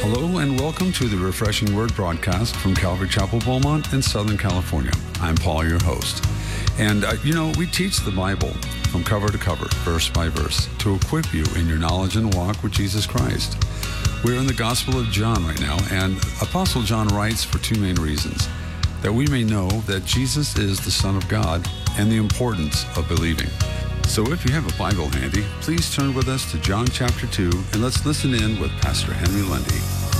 Hello and welcome to the Refreshing Word broadcast from Calvary Chapel, Beaumont in Southern California. I'm Paul, your host. And, we teach the Bible from cover to cover, verse by verse, to equip you in your knowledge and walk with Jesus Christ. We're in the Gospel of John right now, and Apostle John writes for two main reasons: that we may know that Jesus is the Son of God and the importance of believing. So if you have a Bible handy, please turn with us to John chapter 2, and let's listen in with Pastor Henry Lundy.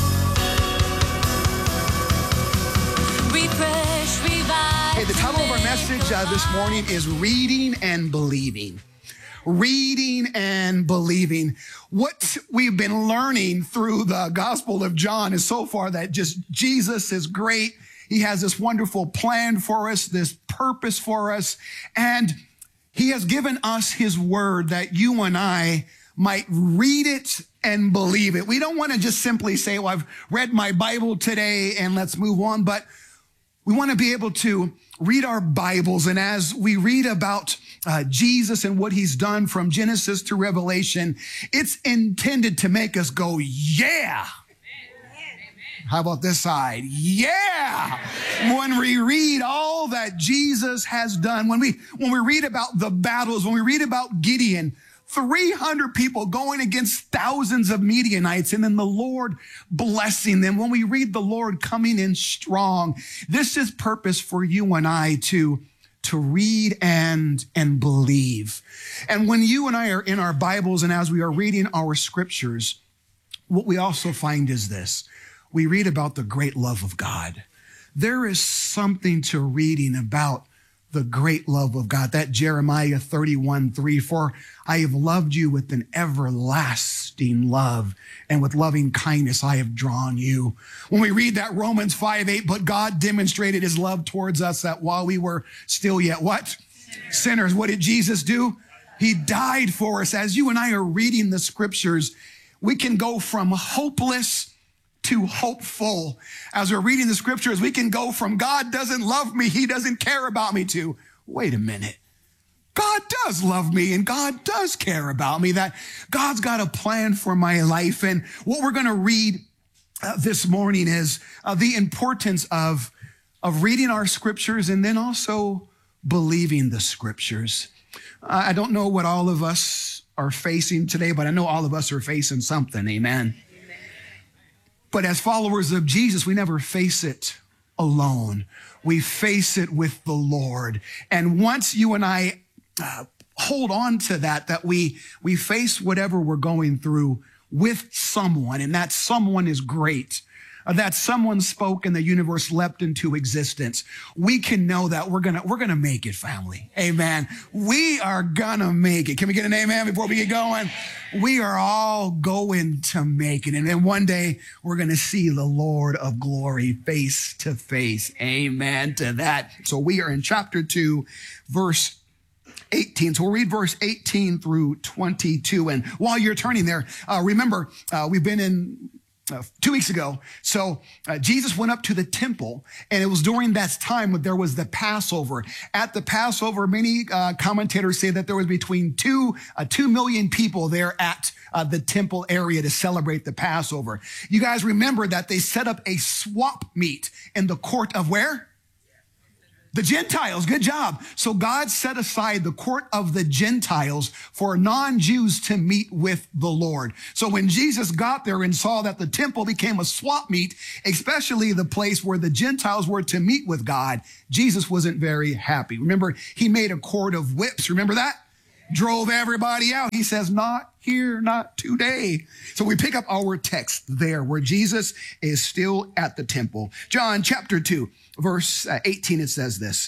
Hey, the title of our message this morning is Reading and Believing. Reading and believing. What we've been learning through the Gospel of John is so far that just Jesus is great. He has this wonderful plan for us, this purpose for us, and He has given us His word that you and I might read it and believe it. We don't want to just simply say, well, I've read my Bible today and let's move on, but we want to be able to read our Bibles. And as we read about Jesus and what He's done from Genesis to Revelation, it's intended to make us go, yeah. How about this side? Yeah. When we read all that Jesus has done, when we read about the battles, when we read about Gideon, 300 people going against thousands of Midianites, and then the Lord blessing them. When we read the Lord coming in strong, this is purpose for you and I to read and believe. And when you and I are in our Bibles and as we are reading our scriptures, what we also find is this: we read about the great love of God. There is something to reading about the great love of God. That Jeremiah 31:3, for I have loved you with an everlasting love, and with loving kindness I have drawn you. When we read that Romans 5:8, but God demonstrated His love towards us that while we were still yet what? Sinners. What did Jesus do? He died for us. As you and I are reading the scriptures, we can go from hopeless to hopeful. As we're reading the scriptures, we can go from God doesn't love me, He doesn't care about me, to wait a minute, God does love me and God does care about me, that God's got a plan for my life. And what we're going to read this morning is the importance of reading our scriptures and then also believing the scriptures. I don't know what all of us are facing today, but I know all of us are facing something. Amen. But as followers of Jesus, we never face it alone. We face it with the Lord. And once you and I hold on to that we face whatever we're going through with someone, and that someone is great, that someone spoke and the universe leapt into existence, we can know that we're gonna make it, family. Amen. We are gonna make it. Can we get an amen before we get going? We are all going to make it. And then one day we're going to see the Lord of glory face to face. Amen to that. So we are in chapter 2, verse 18. So we'll read verse 18 through 22. And while you're turning there, remember, we've been in 2 weeks ago. So Jesus went up to the temple, and it was during that time when there was the Passover. At the Passover, many commentators say that there was between 2 million people there at the temple area to celebrate the Passover. You guys remember that they set up a swap meet in the court of where? The Gentiles. Good job. So God set aside the court of the Gentiles for non-Jews to meet with the Lord. So when Jesus got there and saw that the temple became a swap meet, especially the place where the Gentiles were to meet with God, Jesus wasn't very happy. Remember, He made a cord of whips. Remember that? Drove everybody out. He says, not here, not today. So we pick up our text there where Jesus is still at the temple. John chapter 2, verse 18, it says this.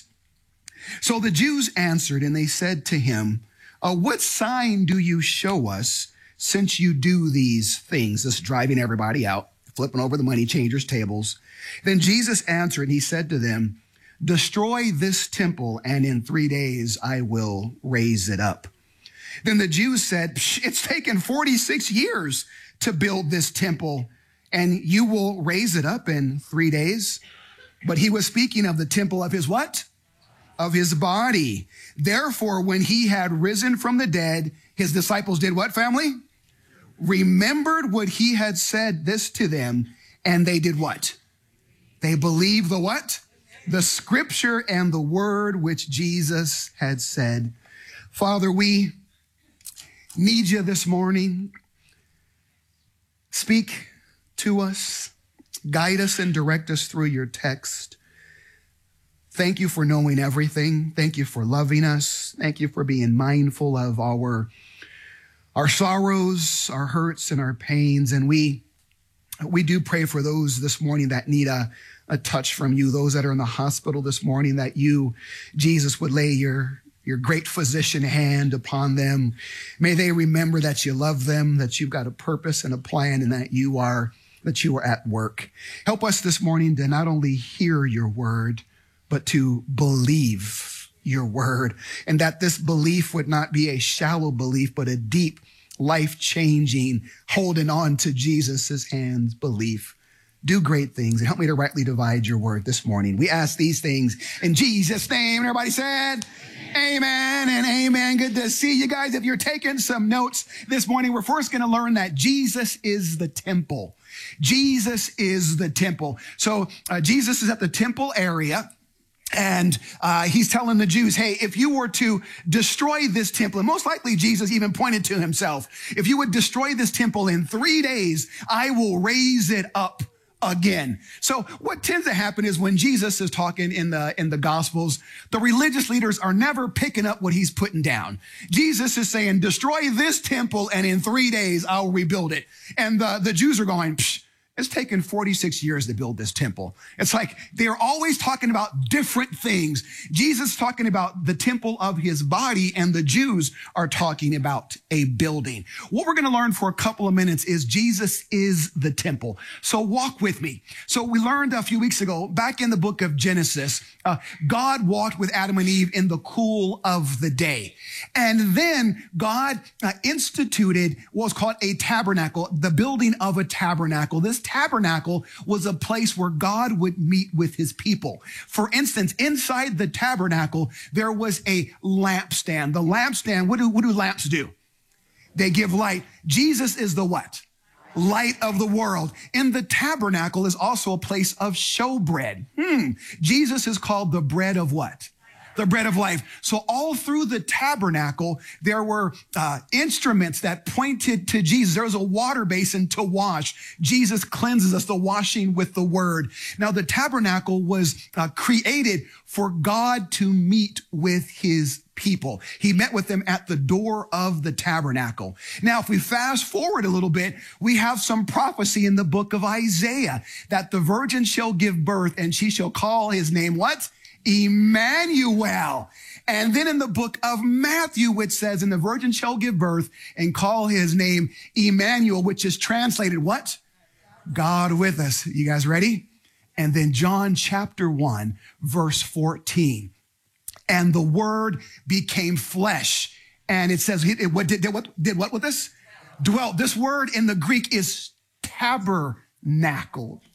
So the Jews answered and they said to Him, what sign do you show us since you do these things? This is driving everybody out, flipping over the money changers' tables. Then Jesus answered and He said to them, destroy this temple, and in 3 days I will raise it up. Then the Jews said, it's taken 46 years to build this temple, and you will raise it up in 3 days? But He was speaking of the temple of His what? Of His body. Therefore, when He had risen from the dead, His disciples did what, family? remembered what he had said this to them, and they did what? They believed the what? The scripture and the word which Jesus had said. Father, we need you this morning. Speak to us, guide us and direct us through your text. Thank you for knowing everything. Thank you for loving us. Thank you for being mindful of our sorrows, our hurts, and our pains. And we do pray for those this morning that need a touch from you, those that are in the hospital this morning, that you, Jesus, would lay your great physician hand upon them. May they remember that you love them, that you've got a purpose and a plan, and that you are at work. Help us this morning to not only hear your word, but to believe your word, and that this belief would not be a shallow belief, but a deep, life-changing, holding on to Jesus's hands belief. Do great things and help me to rightly divide your word this morning. We ask these things in Jesus' name. And everybody said, amen and amen. Good to see you guys. If you're taking some notes this morning, we're first going to learn that Jesus is the temple. Jesus is the temple. So Jesus is at the temple area. And he's telling the Jews, hey, if you were to destroy this temple, and most likely Jesus even pointed to himself, if you would destroy this temple in 3 days, I will raise it up again. So what tends to happen is when Jesus is talking in the Gospels, the religious leaders are never picking up what he's putting down. Jesus is saying, destroy this temple, and in 3 days, I'll rebuild it. And the Jews are going, psh, it's taken 46 years to build this temple. It's like they're always talking about different things. Jesus is talking about the temple of his body, and the Jews are talking about a building. What we're going to learn for a couple of minutes is Jesus is the temple. So walk with me. So we learned a few weeks ago, back in the book of Genesis, God walked with Adam and Eve in the cool of the day. And then God instituted what was called a tabernacle, the building of a tabernacle. This tabernacle was a place where God would meet with his people. For instance, inside the tabernacle, there was a lampstand. The lampstand, what do lamps do? They give light. Jesus is the what? Light of the world. In the tabernacle is also a place of showbread. Jesus is called the bread of what? The bread of life. So all through the tabernacle, there were instruments that pointed to Jesus. There was a water basin to wash. Jesus cleanses us, the washing with the word. Now, the tabernacle was created for God to meet with his people. He met with them at the door of the tabernacle. Now, if we fast forward a little bit, we have some prophecy in the book of Isaiah that the virgin shall give birth and she shall call his name what? Emmanuel. And then in the book of Matthew, it says, and the virgin shall give birth and call his name Emmanuel, which is translated what? God with us. You guys ready? And then John chapter 1, verse 14. And the word became flesh. And it says, what did what with this? Dwelt. This word in the Greek is tabernacled.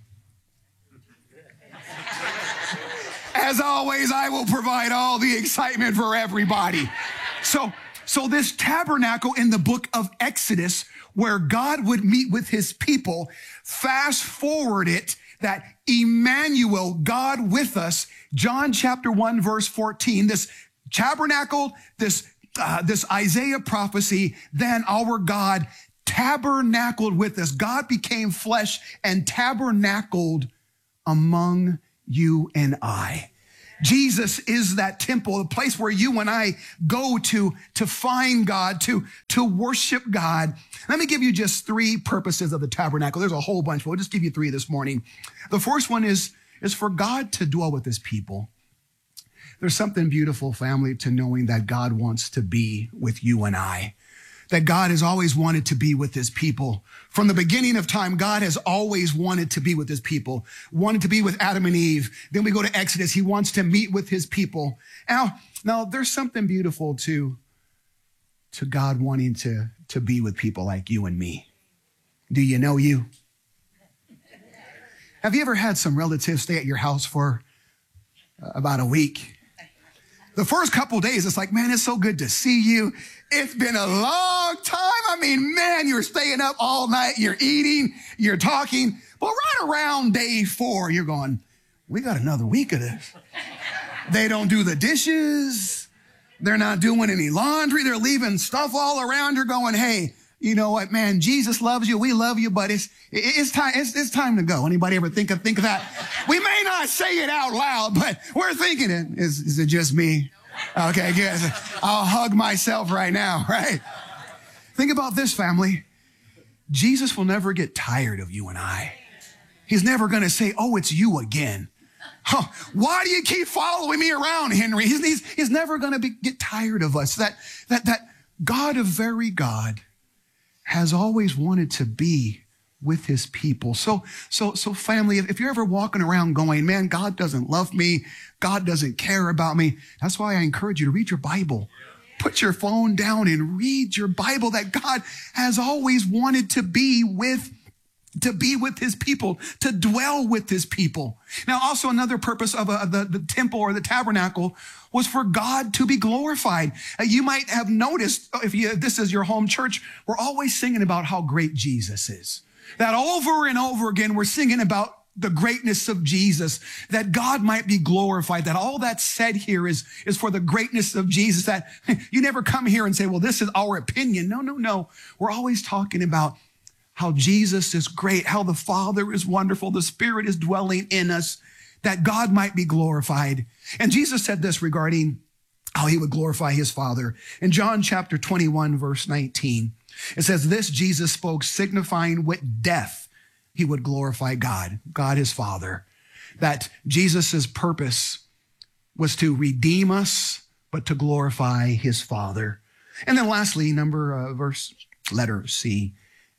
As always, I will provide all the excitement for everybody. So this tabernacle in the book of Exodus, where God would meet with his people, fast forward it, that Emmanuel, God with us, John chapter 1, verse 14, this tabernacle, this Isaiah prophecy, then our God tabernacled with us. God became flesh and tabernacled among you and I. Jesus is that temple, the place where you and I go to find God, to worship God. Let me give you just three purposes of the tabernacle. There's a whole bunch, but we'll just give you three this morning. The first one is for God to dwell with his people. There's something beautiful, family, to knowing that God wants to be with you and I. That God has always wanted to be with his people. From the beginning of time, God has always wanted to be with his people, wanted to be with Adam and Eve. Then we go to Exodus. He wants to meet with his people. Now there's something beautiful to God wanting to be with people like you and me. Do you know you? Have you ever had some relatives stay at your house for about a week? The first couple days, it's like, man, it's so good to see you. It's been a long time. I mean, man, you're staying up all night. You're eating, you're talking. But right around day 4, you're going, we got another week of this. They don't do the dishes. They're not doing any laundry. They're leaving stuff all around. You're going, hey, you know what, man, Jesus loves you. We love you, but it's time to go. Anybody ever think of that? We may not say it out loud, but we're thinking it. Is it just me? Okay, good. I'll hug myself right now, right? Think about this, family. Jesus will never get tired of you and I. He's never going to say, oh, it's you again. Huh, why do you keep following me around, Henry? He's never going to get tired of us. That God of very God has always wanted to be with his people. So family, if you're ever walking around going, man, God doesn't love me, God doesn't care about me, that's why I encourage you to read your Bible. Put your phone down and read your Bible, that God has always wanted to be with his people, to dwell with his people. Now, also another purpose of the temple or the tabernacle was for God to be glorified. You might have noticed, if this is your home church, we're always singing about how great Jesus is. That over and over again, we're singing about the greatness of Jesus, that God might be glorified, that all that's said here is for the greatness of Jesus, that you never come here and say, well, this is our opinion. No. We're always talking about how Jesus is great, how the Father is wonderful, the Spirit is dwelling in us, that God might be glorified. And Jesus said this regarding how he would glorify his Father. In John chapter 21, verse 19, it says, this Jesus spoke, signifying with death he would glorify God his Father. That Jesus' purpose was to redeem us, but to glorify his Father. And then lastly, letter C,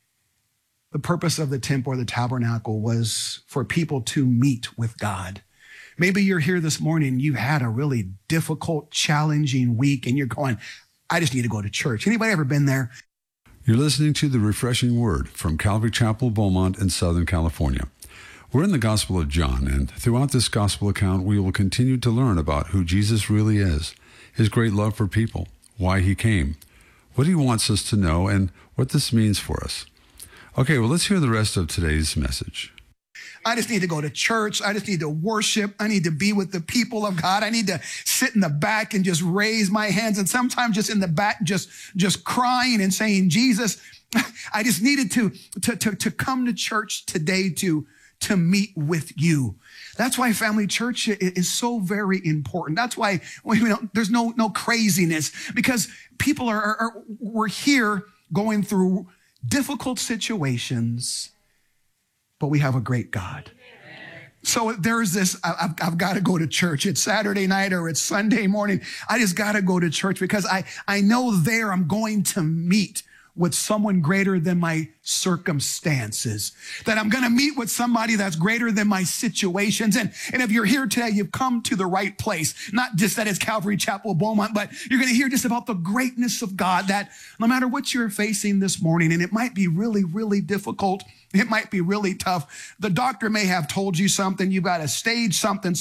the purpose of the temple or the tabernacle was for people to meet with God. Maybe you're here this morning, you had a really difficult, challenging week, and you're going, I just need to go to church. Anybody ever been there? You're listening to the Refreshing Word from Calvary Chapel, Beaumont in Southern California. We're in the Gospel of John, and throughout this gospel account, we will continue to learn about who Jesus really is, his great love for people, why he came, what he wants us to know, and what this means for us. Okay, well, let's hear the rest of today's message. I just need to go to church. I just need to worship. I need to be with the people of God. I need to sit in the back and just raise my hands. And sometimes just in the back, just crying and saying, Jesus, I just needed to come to church today to meet with you. That's why family church is so very important. That's why there's no craziness, because people we're here going through difficult situations, but we have a great God. So there's this, I've got to go to church. It's Saturday night or it's Sunday morning. I just got to go to church because I know there I'm going to meet with someone greater than my circumstances, that I'm going to meet with somebody that's greater than my situations. And if you're here today, you've come to the right place. Not just that it's Calvary Chapel, Beaumont, but you're going to hear just about the greatness of God, that no matter what you're facing this morning, and it might be really, really difficult, it might be really tough. The doctor may have told you something. You've got a stage something.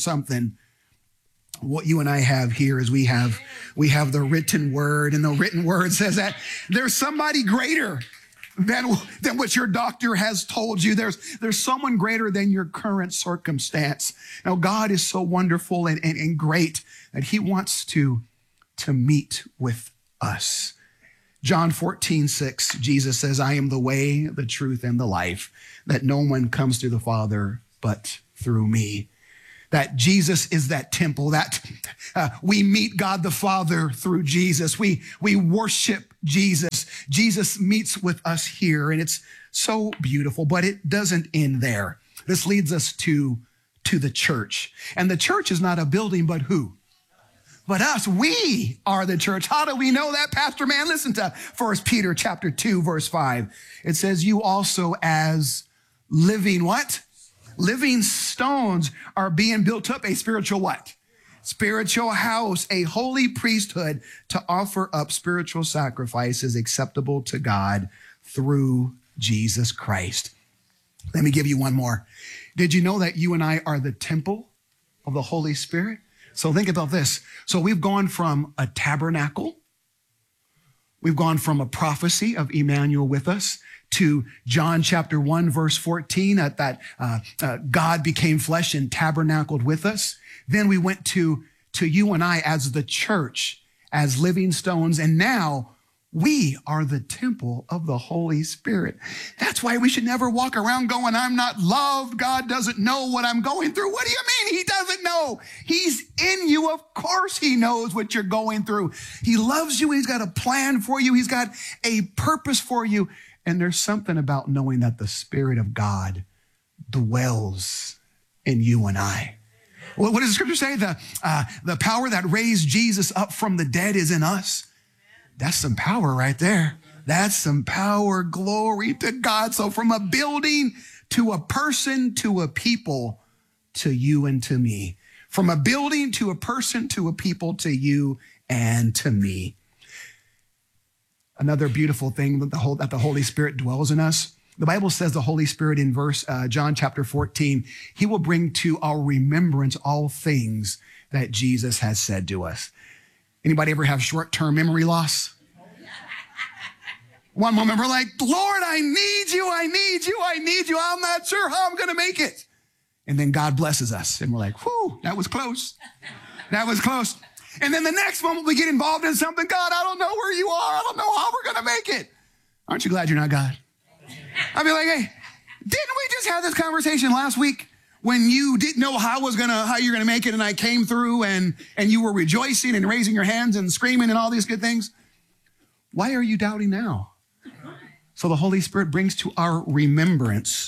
What you and I have here is we have the written word, and the written word says that there's somebody greater than what your doctor has told you. There's someone greater than your current circumstance. Now, God is so wonderful and great that he wants to meet with us. John 14:6, Jesus says, I am the way, the truth, and the life, that no one comes to the Father but through me. That Jesus is that temple, that we meet God the Father through Jesus. We worship Jesus. Jesus meets with us here, and it's so beautiful, but it doesn't end there. This leads us to the church. And the church is not a building, but who? But us. We are the church. How do we know that, Pastor Man? Listen to 1 Peter chapter 2, verse 5. It says, you also as living what? Living stones are being built up a spiritual what? Spiritual house, a holy priesthood to offer up spiritual sacrifices acceptable to God through Jesus Christ. Let me give you one more. Did you know that you and I are the temple of the Holy Spirit? So think about this. So we've gone from a tabernacle, we've gone from a prophecy of Emmanuel with us, to John chapter 1, verse 14, that God became flesh and tabernacled with us. Then we went to you and I as the church, as living stones, and now we are the temple of the Holy Spirit. That's why we should never walk around going, I'm not loved. God doesn't know what I'm going through. What do you mean? He doesn't know. He's in you. Of course he knows what you're going through. He loves you. He's got a plan for you. He's got a purpose for you. And there's something about knowing that the Spirit of God dwells in you and I. What does the scripture say? The power that raised Jesus up from the dead is in us. That's some power right there. That's some power. Glory to God. So from a building to a person to a people, to you and to me. From a building to a person to a people, to you and to me. Another beautiful thing that the Holy Spirit dwells in us. The Bible says the Holy Spirit in John chapter 14, he will bring to our remembrance all things that Jesus has said to us. Anybody ever have short-term memory loss? One moment we're like, Lord, I need you, I need you, I need you. I'm not sure how I'm going to make it. And then God blesses us. And we're like, whew, that was close. That was close. And then the next moment we get involved in something. God, I don't know where you are. I don't know how we're going to make it. Aren't you glad you're not God? I'd be like, hey, didn't we just have this conversation last week when you didn't know how you're going to make it, and I came through and you were rejoicing and raising your hands and screaming and all these good things? Why are you doubting now? So the Holy Spirit brings to our remembrance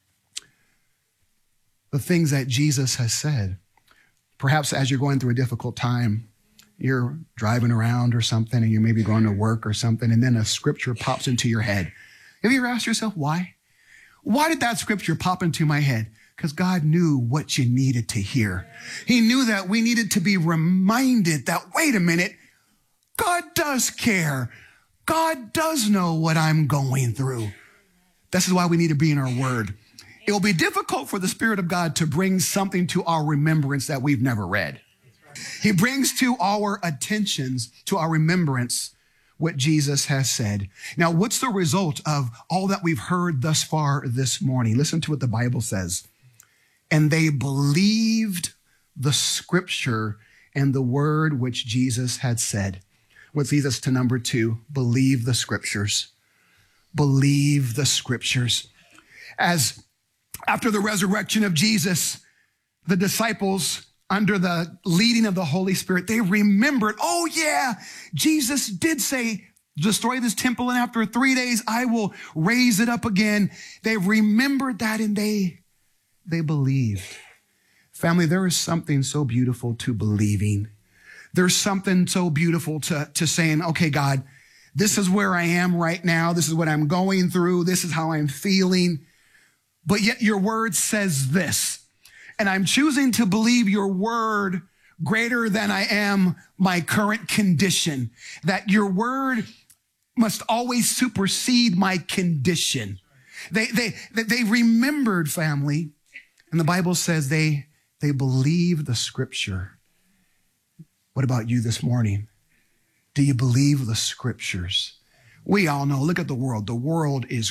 the things that Jesus has said. Perhaps as you're going through a difficult time, you're driving around or something, and you may be going to work or something, and then a scripture pops into your head. Have you ever asked yourself why? Why did that scripture pop into my head? Because God knew what you needed to hear. He knew that we needed to be reminded that, wait a minute, God does care. God does know what I'm going through. This is why we need to be in our word. It will be difficult for the Spirit of God to bring something to our remembrance that we've never read. He brings to our attentions, to our remembrance, what Jesus has said. Now, what's the result of all that we've heard thus far this morning? Listen to what the Bible says. And they believed the scripture and the word which Jesus had said. Which leads us to number 2, believe the scriptures. Believe the scriptures. As after the resurrection of Jesus, the disciples, under the leading of the Holy Spirit, they remembered, oh yeah, Jesus did say, destroy this temple, and after 3 days, I will raise it up again. They remembered that, and they believed. Family, there is something so beautiful to believing. There's something so beautiful to saying, okay, God, this is where I am right now. This is what I'm going through. This is how I'm feeling. But yet your word says this. And I'm choosing to believe your word greater than I am my current condition. That your word must always supersede my condition. They remembered, family. And the Bible says they believed the scripture. What about you this morning? Do you believe the scriptures? We all know, look at the world. The world is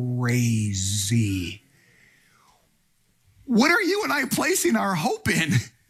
crazy. What are you and I placing our hope in?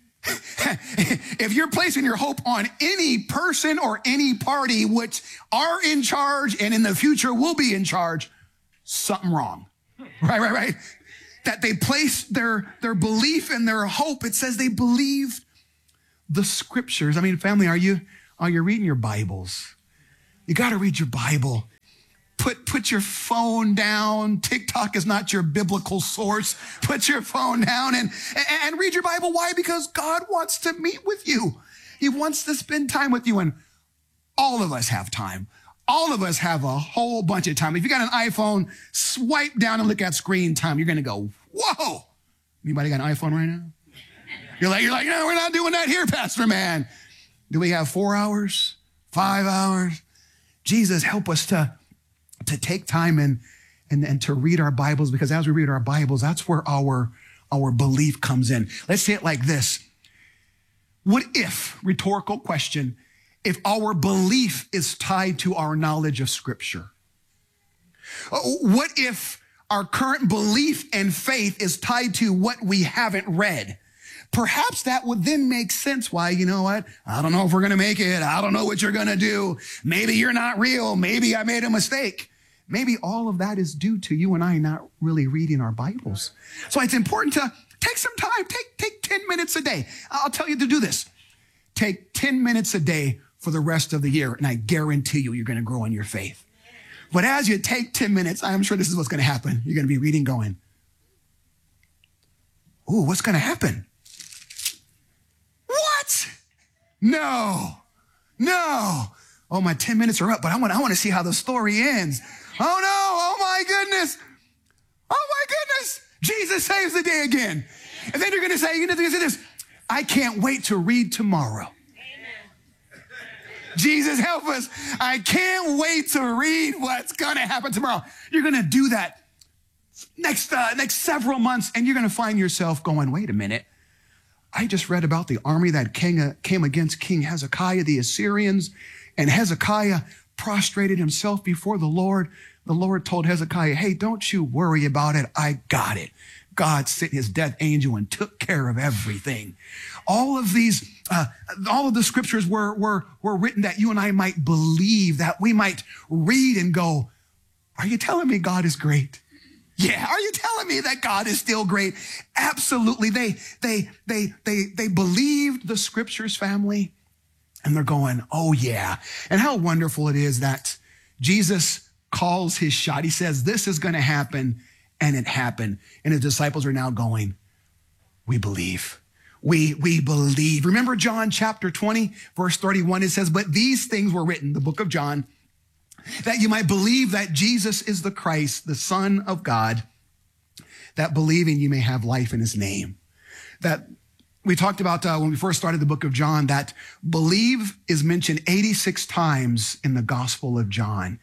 If you're placing your hope on any person or any party which are in charge and in the future will be in charge, something wrong. Right. That they place their belief and their hope. It says they believed the scriptures. I mean, family, are you reading your Bibles? You got to read your Bible. Put your phone down. TikTok is not your biblical source. Put your phone down and read your Bible. Why? Because God wants to meet with you. He wants to spend time with you. And all of us have time. All of us have a whole bunch of time. If you got an iPhone, swipe down and look at screen time. You're going to go, whoa. Anybody got an iPhone right now? You're like, no, we're not doing that here, Pastor Man. Do we have 4 hours? 5 hours? Jesus, help us to take time and to read our Bibles, because as we read our Bibles, that's where our belief comes in. Let's say it like this. What if, rhetorical question, if our belief is tied to our knowledge of Scripture? What if our current belief and faith is tied to what we haven't read? Perhaps that would then make sense why, you know what? I don't know if we're going to make it. I don't know what you're going to do. Maybe you're not real. Maybe I made a mistake. Maybe all of that is due to you and I not really reading our Bibles. So it's important to take some time. Take 10 minutes a day. I'll tell you to do this. Take 10 minutes a day for the rest of the year, and I guarantee you're going to grow in your faith. But as you take 10 minutes, I'm sure this is what's going to happen. You're going to be reading going, ooh, what's going to happen? What? No. Oh, my 10 minutes are up, but I want to see how the story ends. Oh, no. Oh, my goodness. Jesus saves the day again. And then you're going to say this, I can't wait to read tomorrow. Jesus, help us. I can't wait to read what's going to happen tomorrow. You're going to do that next several months, and you're going to find yourself going, wait a minute. I just read about the army that came against King Hezekiah, the Assyrians, and Hezekiah prostrated himself before the Lord. The Lord told Hezekiah, hey, don't you worry about it. I got it. God sent his death angel and took care of everything. All of the scriptures were written that you and I might believe, that we might read and go, are you telling me God is great? Yeah. Are you telling me that God is still great? Absolutely. They believed the scriptures, family, and they're going, oh yeah. And how wonderful it is that Jesus calls his shot. He says, this is going to happen. And it happened. And his disciples are now going, we believe. We believe. Remember John chapter 20, verse 31, it says, but these things were written, the book of John, that you might believe that Jesus is the Christ, the Son of God, that believing you may have life in his name. That we talked about when we first started the book of John, that believe is mentioned 86 times in the Gospel of John.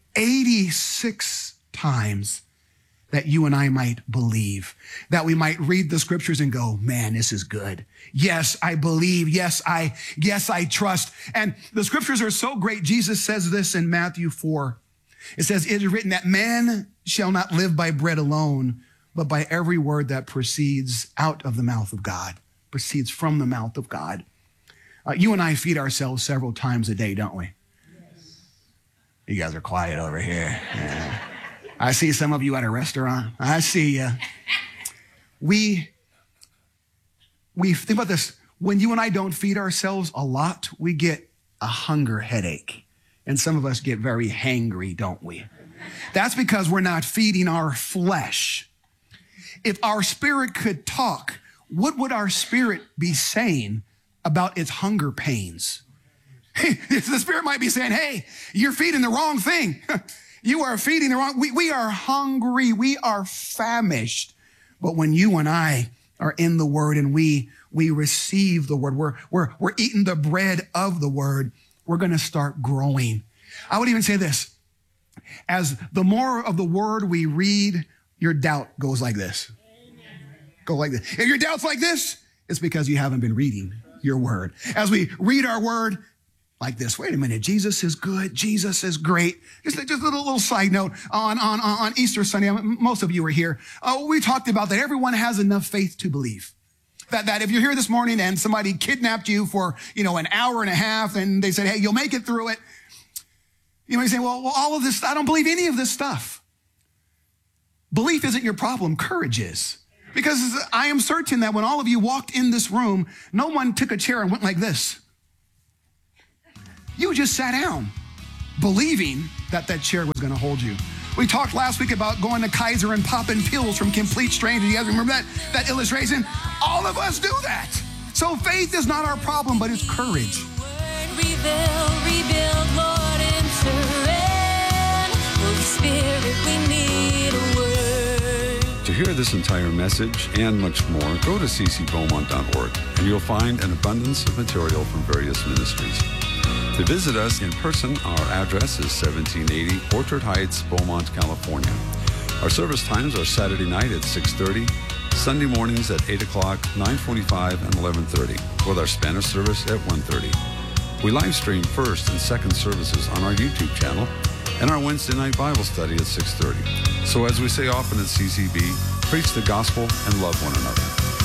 86 times. That you and I might believe, that we might read the scriptures and go, man, this is good. Yes, I believe. Yes, I trust. And the scriptures are so great. Jesus says this in Matthew 4. It says, it is written that man shall not live by bread alone, but by every word that proceeds out of the mouth of God, proceeds from the mouth of God. You and I feed ourselves several times a day, don't we? Yes. You guys are quiet over here. Yeah. I see some of you at a restaurant. I see you. We think about this. When you and I don't feed ourselves a lot, we get a hunger headache. And some of us get very hangry, don't we? That's because we're not feeding our flesh. If our spirit could talk, what would our spirit be saying about its hunger pains? The spirit might be saying, hey, you're feeding the wrong thing. You are feeding the wrong. We are hungry. We are famished. But when you and I are in the word and we receive the word, we're eating the bread of the word, we're going to start growing. I would even say this. As the more of the word we read, your doubt goes like this. Go like this. If your doubt's like this, it's because you haven't been reading your word. As we read our word, like this, wait a minute, Jesus is good, Jesus is great. Just a little side note, on Easter Sunday, most of you were here, we talked about that everyone has enough faith to believe. That if you're here this morning and somebody kidnapped you for, an hour and a half and they said, hey, you'll make it through it. You say, well, all of this, I don't believe any of this stuff. Belief isn't your problem, courage is. Because I am certain that when all of you walked in this room, no one took a chair and went like this. You just sat down, believing that chair was going to hold you. We talked last week about going to Kaiser and popping pills from complete strangers. You guys remember that illustration? All of us do that. So faith is not our problem, but it's courage. Rebuild, Lord, enter in. Holy Spirit, we need a word. To hear this entire message and much more, go to ccbeaumont.org and you'll find an abundance of material from various ministries. To visit us in person, our address is 1780 Orchard Heights, Beaumont, California. Our service times are Saturday night at 6:30, Sunday mornings at 8 o'clock, 9:45, and 11:30, with our Spanish service at 1:30. We live stream first and second services on our YouTube channel and our Wednesday night Bible study at 6:30. So as we say often at CCB, preach the gospel and love one another.